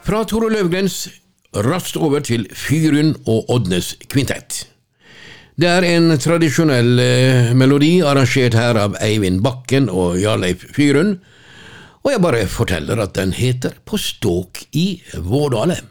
Fra Tore Løvgrens raskt over til Fyrun og Odnes kvintett. Det er en tradisjonell melodi arrangert her av Eivind Bakken og Jarleif Fyrun, og jeg bare forteller at den heter På ståk i Vårdale.